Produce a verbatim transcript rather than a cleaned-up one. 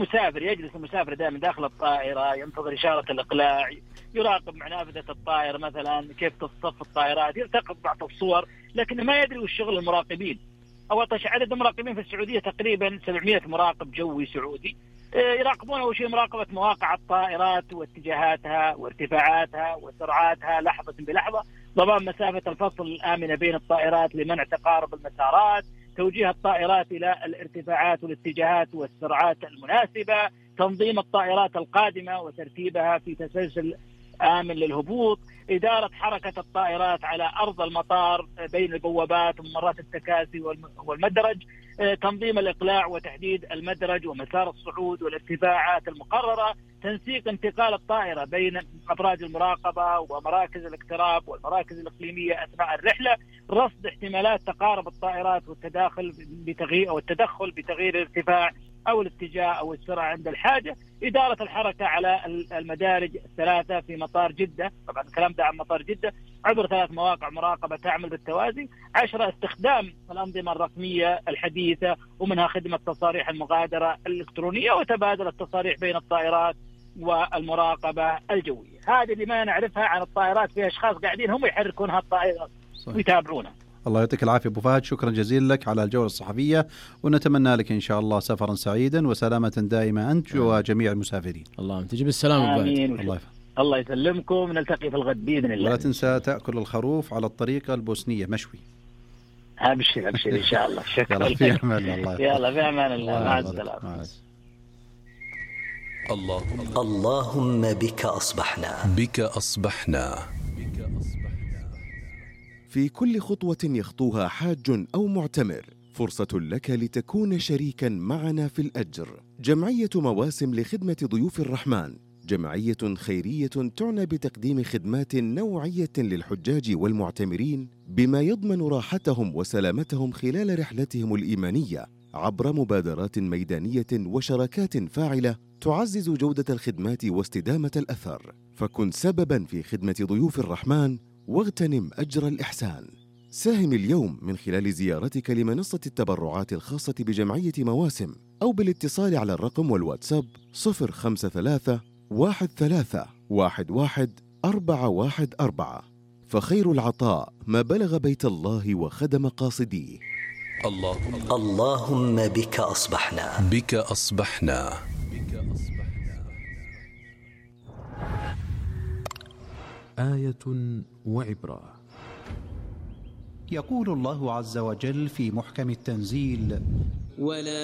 مسافر يجلس المسافر دائما داخل الطائرة ينتظر إشارة الإقلاع، يراقب مع نافذة الطائرة مثلا كيف تصطف الطائرات، يلتقط بعض الصور، لكن ما يدري وش شغل المراقبين. أول شيء عدد المراقبين في السعودية تقريبا سبعمائة مراقب جوي سعودي، يراقبون أول شيء مراقبة مواقع الطائرات واتجاهاتها وارتفاعاتها وسرعاتها لحظة بلحظة، ضمان مسافة الفصل الآمنة بين الطائرات لمنع تقارب المسارات، توجيه الطائرات إلى الارتفاعات والاتجاهات والسرعات المناسبة، تنظيم الطائرات القادمة وترتيبها في تسلسل آمن للهبوط، إدارة حركة الطائرات على أرض المطار بين البوابات وممرات التكاسي والمدرج، تنظيم الإقلاع وتحديد المدرج ومسار الصعود والارتفاعات المقررة، تنسيق انتقال الطائرة بين أبراج المراقبة ومراكز الاقتراب والمراكز الإقليمية أثناء الرحلة، رصد احتمالات تقارب الطائرات والتداخل بتغيير أو التدخل بتغيير الارتفاع أو الاتجاه أو السرعة عند الحاجة، إدارة الحركة على المدارج الثلاثة في مطار جدة، طبعا الكلام ده عن مطار جدة، عبر ثلاث مواقع مراقبة تعمل بالتوازي. عشرة استخدام الأنظمة الرقمية الحديثة ومنها خدمة تصاريح المغادرة الإلكترونية وتبادل التصاريح بين الطائرات والمراقبة الجوية. هذه اللي ما نعرفها عن الطائرات، في أشخاص قاعدين هم يحركون هالطائرات ويتابعونها. الله يعطيك العافية أبو فهد، شكرا جزيلا لك على الجولة الصحفية، ونتمنى لك إن شاء الله سفرا سعيدا وسلامة دائمة أنت وجميع المسافرين. الله تجي بالسلامة. آمين. الله الله يسلمكم، نلتقي في الغد بإذن الله. ولا تنسى تأكل الخروف على الطريقة البوسنية مشوي. أبشر أبشر إن شاء الله. شكرا. يلا في أمان الله. يلا في أمان الله. مع السلامة. اللهم اللهم بك أصبحنا بك أصبحنا في كل خطوة يخطوها حاج أو معتمر فرصة لك لتكون شريكا معنا في الأجر. جمعية مواسم لخدمة ضيوف الرحمن جمعية خيرية تعنى بتقديم خدمات نوعية للحجاج والمعتمرين بما يضمن راحتهم وسلامتهم خلال رحلتهم الإيمانية عبر مبادرات ميدانية وشراكات فاعلة تعزز جودة الخدمات واستدامة الأثر. فكن سبباً في خدمة ضيوف الرحمن واغتنم أجر الإحسان. ساهم اليوم من خلال زيارتك لمنصة التبرعات الخاصة بجمعية مواسم أو بالاتصال على الرقم والواتساب صفر خمسة ثلاثة واحد ثلاثة واحد واحد أربعة واحد أربعة. فخير العطاء ما بلغ بيت الله وخدم قاصديه. اللهم اللهم بك أصبحنا بك أصبحنا آية وعبرة. يقول الله عز وجل في محكم التنزيل: ولا